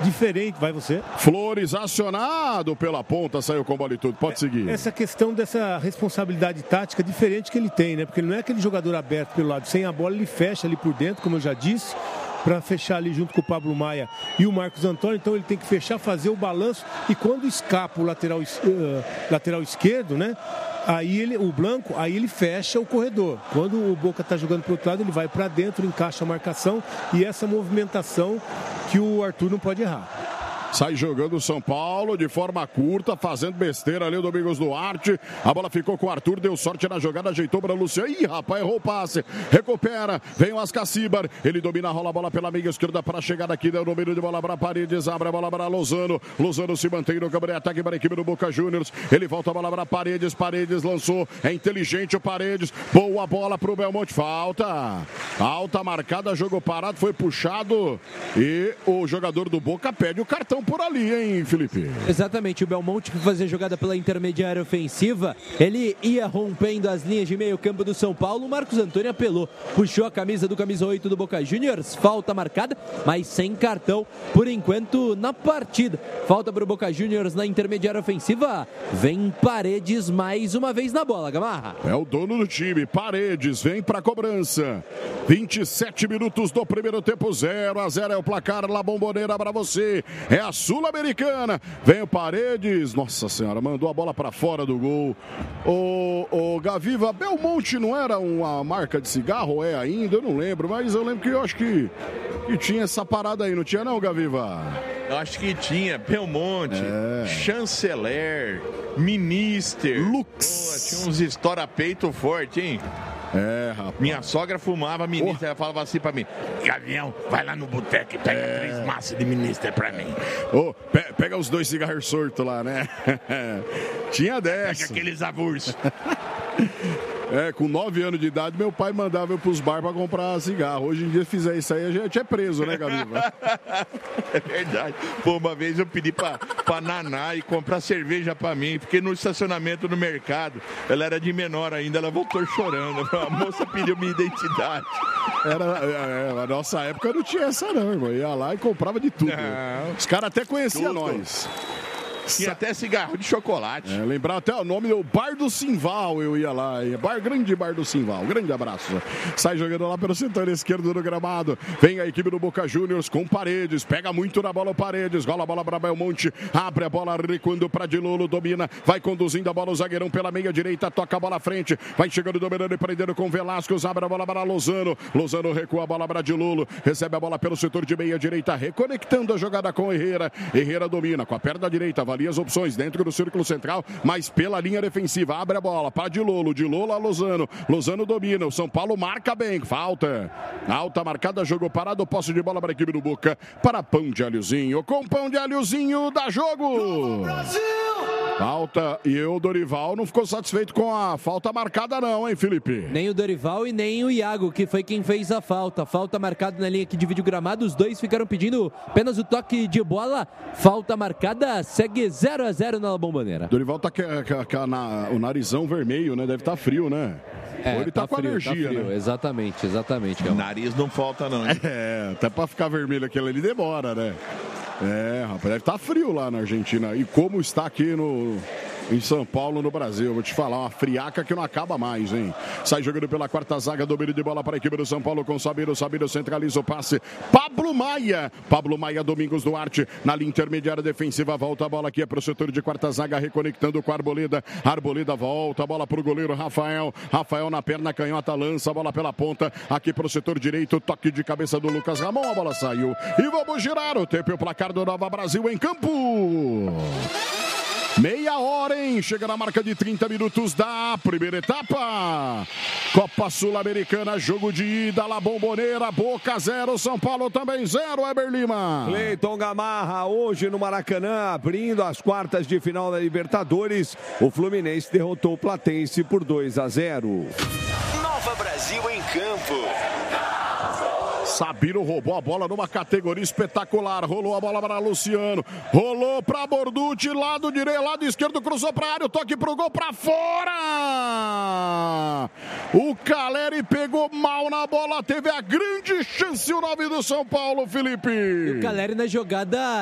diferente. Vai você. Flores acionado pela ponta, saiu com bola e tudo. Pode seguir. Essa questão dessa responsabilidade tática diferente que ele tem, né? Porque ele não é aquele jogador aberto pelo lado. Sem a bola, ele fecha ali por dentro, como eu já disse, para fechar ali junto com o Pablo Maia e o Marcos Antônio. Então ele tem que fechar, fazer o balanço, e quando escapa o lateral esquerdo, né? Aí o Blanco, aí ele fecha o corredor. Quando o Boca está jogando para o outro lado, ele vai para dentro, encaixa a marcação, e essa movimentação que o Arthur não pode errar. Sai jogando o São Paulo de forma curta, fazendo besteira ali o Domingos Duarte. A bola ficou com o Arthur, deu sorte na jogada, ajeitou para o Luciano. Ih, rapaz, errou o passe. Recupera, vem o Ascacibar. Ele domina, rola a bola pela meia esquerda para chegar aqui. Deu domínio de bola para Paredes, abre a bola para Lozano. Lozano se mantém no campo de ataque para a equipe do Boca Juniors. Ele volta a bola para Paredes. Paredes lançou, é inteligente o Paredes. Boa bola para o Belmonte. Falta. Alta marcada, jogo parado, foi puxado. E o jogador do Boca pede o cartão por ali, hein, Felipe? Exatamente, o Belmonte foi fazer jogada pela intermediária ofensiva, ele ia rompendo as linhas de meio campo do São Paulo, o Marcos Antônio apelou, puxou a camisa do camisa 8 do Boca Juniors, falta marcada, mas sem cartão por enquanto na partida. Falta para o Boca Juniors na intermediária ofensiva, vem Paredes mais uma vez na bola, Gamarra. É o dono do time, Paredes, vem para a cobrança. 27 minutos do primeiro tempo, 0-0 é o placar, La Bombonera para você. É a Sul-Americana. Vem o Paredes. Nossa Senhora, mandou a bola para fora do gol. O Gaviva, Belmonte não era uma marca de cigarro, ou é ainda? Eu não lembro, mas eu lembro que eu acho que tinha essa parada aí. Não tinha não, Gaviva? Eu acho que tinha Belmonte, Chanceler, Minister. Lux. Tinha uns estoura-peito forte, hein? É, rapaz. Minha sogra fumava Minister, ela falava assim pra mim: Gavião, vai lá no boteco e pega 3 maços de Minister pra mim. Pega os 2 cigarros sortos lá, né? Tinha dessa. Pega aqueles avulsos. Com 9 anos de idade, meu pai mandava eu pros bar pra comprar cigarro. Hoje em dia, se fizer isso aí, a gente é preso, né, Gabriel? É verdade. Pô, uma vez eu pedi pra Naná ir comprar cerveja pra mim. Fiquei no estacionamento no mercado. Ela era de menor ainda, ela voltou chorando. A moça pediu minha identidade. Na nossa época não tinha essa não, irmão. Ia lá e comprava de tudo. Os caras até conheciam nós. Tinha até cigarro de chocolate. Lembrar até o nome do Bar do Simval, eu ia lá. Grande Bar do Simval. Grande abraço. Sai jogando lá pelo setor esquerdo do gramado. Vem a equipe do Boca Juniors com Paredes. Pega muito na bola o Paredes. Rola a bola para Belmonte. Abre a bola, recuando para Dilolo. Domina. Vai conduzindo a bola o zagueirão pela meia direita. Toca a bola à frente. Vai chegando, dominando e prendendo com Velasquez. Abre a bola para Lozano. Lozano recua a bola para Dilolo. Recebe a bola pelo setor de meia direita. Reconectando a jogada com Herrera. Herrera domina com a perna direita. Avalia as opções dentro do círculo central, mas pela linha defensiva. Abre a bola para Dilolo. Dilolo a Lozano. Lozano domina. O São Paulo marca bem. Falta. Alta marcada. Jogo parado. Posse de bola para a equipe do Boca. Para Pão de Alhozinho. Com Pão de Alhozinho dá jogo. Falta. E o Dorival não ficou satisfeito com a falta marcada não, hein, Felipe? Nem o Dorival e nem o Iago, que foi quem fez a falta. Falta marcada na linha que divide o gramado. Os dois ficaram pedindo apenas o toque de bola. Falta marcada. Segue 0-0 na Bombonera. Dorival tá com o narizão vermelho, né? Deve estar frio, né? Ou ele tá com frio, alergia, frio. né? Exatamente. O nariz não falta, não. Até pra ficar vermelho aquilo ali demora, né? Rapaz, deve estar frio lá na Argentina. E como está aqui em São Paulo, no Brasil. Vou te falar, uma friaca que não acaba mais, hein? Sai jogando pela quarta zaga, domínio de bola para a equipe do São Paulo com Sabino. Sabino centraliza o passe. Pablo Maia, Domingos Duarte, na linha intermediária defensiva. Volta a bola aqui, é para o setor de quarta zaga, reconectando com a Arboleda. Arboleda volta a bola para o goleiro Rafael. Rafael na perna canhota, lança a bola pela ponta. Aqui para o setor direito, toque de cabeça do Lucas Ramon. A bola saiu. E vamos girar o tempo e o placar do Nova Brasil em campo. Meia hora, hein? Chega na marca de 30 minutos da primeira etapa. Copa Sul-Americana, jogo de ida, La Bombonera, Boca 0, São Paulo também 0, Eber Lima. Cleiton Gamarra, hoje no Maracanã, abrindo as quartas de final da Libertadores, o Fluminense derrotou o Platense por 2-0. Nova Brasil em campo. Sabino roubou a bola numa categoria espetacular. Rolou a bola para Luciano. Rolou para Borducci, lado direito, lado esquerdo, cruzou para a área. O toque pro gol para fora. O Caleri pegou mal na bola. Teve a grande chance o 9 do São Paulo, Felipe. E o Caleri na jogada